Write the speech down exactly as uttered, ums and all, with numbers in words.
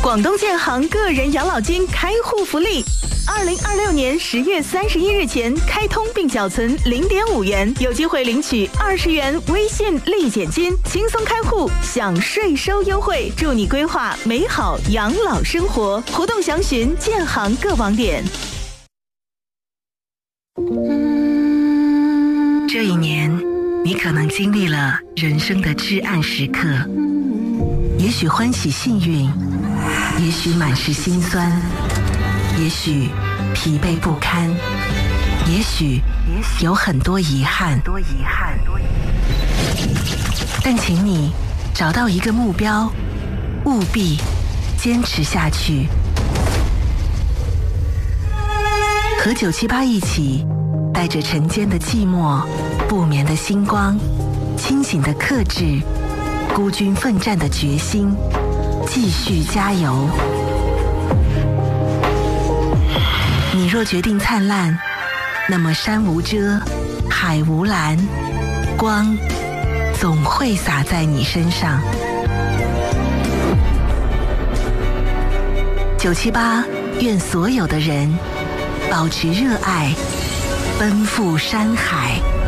广东建行个人养老金开户福利，二零二六年十月三十一日前开通并缴存零点五元，有机会领取二十元微信立减金，轻松开户享税收优惠，助你规划美好养老生活。活动详询建行各网点。 这一年，你可能经历了人生的至暗时刻，也许欢喜幸运，也许满是心酸，也许疲惫不堪，也许有很多遗憾。但请你找到一个目标，务必坚持下去。和九七八一起，带着晨间的寂寞、不眠的星光、清醒的克制、孤军奋战的决心，继续加油。你若决定灿烂，那么山无遮，海无拦，光总会洒在你身上。九七八，愿所有的人保持热爱，奔赴山海。